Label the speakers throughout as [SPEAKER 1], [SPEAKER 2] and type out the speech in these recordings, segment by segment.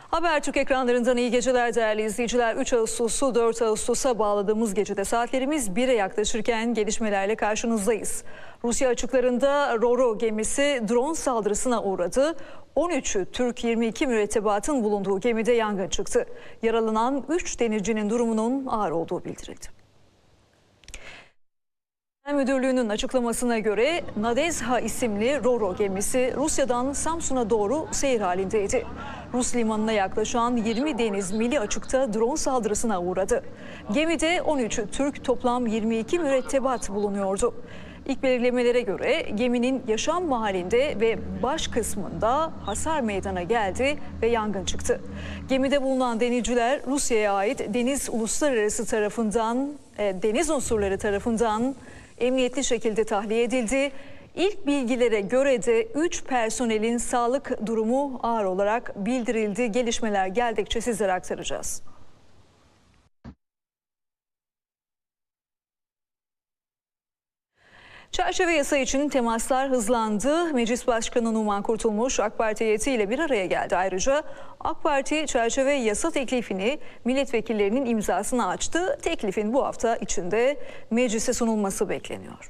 [SPEAKER 1] Habertürk ekranlarından iyi geceler değerli izleyiciler. 3 Ağustos'u 4 Ağustos'a bağladığımız gecede saatlerimiz 1'e yaklaşırken gelişmelerle karşınızdayız. Rusya açıklarında Ro-Ro gemisi drone saldırısına uğradı. 13'ü Türk 22 mürettebatın bulunduğu gemide yangın çıktı. Yaralanan 3 denizcinin durumunun ağır olduğu bildirildi. Müdürlüğünün açıklamasına göre Nadezha isimli Ro-Ro gemisi Rusya'dan Samsun'a doğru seyir halindeydi. Rus limanına yaklaşan 20 deniz mili açıkta drone saldırısına uğradı. Gemide 13'ü Türk, toplam 22 mürettebat bulunuyordu. İlk belirlemelere göre geminin yaşam mahallinde ve baş kısmında hasar meydana geldi ve yangın çıktı. Gemide bulunan denizciler Rusya'ya ait deniz unsurları tarafından emniyetli şekilde tahliye edildi. İlk bilgilere göre de 3 personelin sağlık durumu ağır olarak bildirildi. Gelişmeler geldikçe sizlere aktaracağız. Çerçeve yasa için temaslar hızlandı. Meclis Başkanı Numan Kurtulmuş AK Parti heyetiyle bir araya geldi. Ayrıca AK Parti çerçeve yasa teklifini milletvekillerinin imzasına açtı. Teklifin bu hafta içinde meclise sunulması bekleniyor.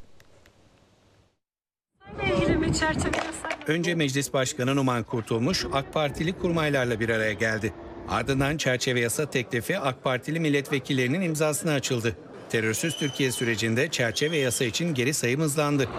[SPEAKER 2] Önce Meclis Başkanı Numan Kurtulmuş AK Partili kurmaylarla bir araya geldi. Ardından çerçeve yasa teklifi AK Partili milletvekillerinin imzasına açıldı. Terörsüz Türkiye sürecinde çerçeve yasa için geri sayım hızlandı.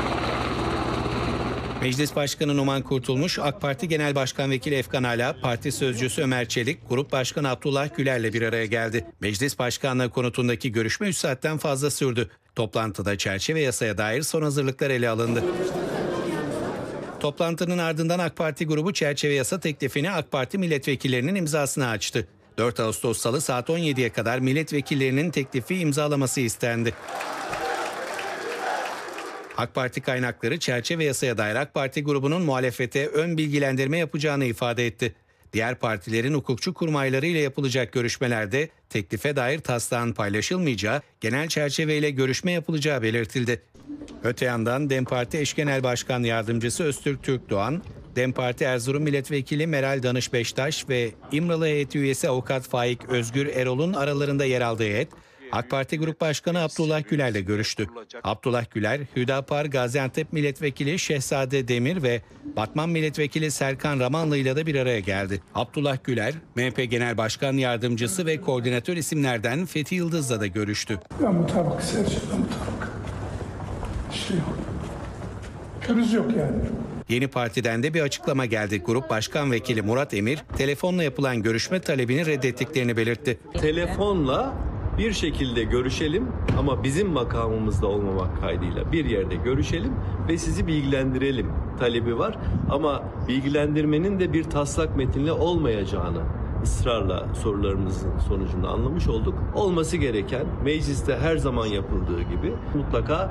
[SPEAKER 2] Meclis Başkanı Numan Kurtulmuş, AK Parti Genel Başkan Vekili Efkan Ala, Parti Sözcüsü Ömer Çelik, Grup Başkanı Abdullah Güler'le bir araya geldi. Meclis Başkanlığı konutundaki görüşme 3 saatten fazla sürdü. Toplantıda çerçeve yasaya dair son hazırlıklar ele alındı. Toplantının ardından AK Parti grubu çerçeve yasa teklifini AK Parti milletvekillerinin imzasına açtı. 4 Ağustos Salı saat 17'ye kadar milletvekillerinin teklifi imzalaması istendi. AK Parti kaynakları çerçeve yasaya dair AK Parti grubunun muhalefete ön bilgilendirme yapacağını ifade etti. Diğer partilerin hukukçu kurmaylarıyla yapılacak görüşmelerde teklife dair taslağın paylaşılmayacağı, genel çerçeveyle görüşme yapılacağı belirtildi. Öte yandan DEM Parti Eş Genel Başkan Yardımcısı Öztürk Türkdoğan, DEM Parti Erzurum Milletvekili Meral Danış Beştaş ve İmralı heyeti üyesi Avukat Faik Özgür Erol'un aralarında yer aldığı heyet, AK Parti Grup Başkanı Abdullah Güler'le görüştü. Abdullah Güler, Hüdapar Gaziantep Milletvekili Şehzade Demir ve Batman Milletvekili Serkan Ramanlı ile de bir araya geldi. Abdullah Güler, MHP Genel Başkan Yardımcısı ve koordinatör isimlerden Fethi Yıldız'la da görüştü.
[SPEAKER 3] Ben mutabık, serçeden mutabık. Yok. Pürüz yok yani.
[SPEAKER 2] Yeni Parti'den de bir açıklama geldi. Grup Başkan Vekili Murat Emir, telefonla yapılan görüşme talebini reddettiklerini belirtti.
[SPEAKER 4] Telefonla bir şekilde görüşelim ama bizim makamımızda olmamak kaydıyla bir yerde görüşelim ve sizi bilgilendirelim talebi var. Ama bilgilendirmenin de bir taslak metinle olmayacağını ısrarla sorularımızın sonucunda anlamış olduk. Olması gereken mecliste her zaman yapıldığı gibi mutlaka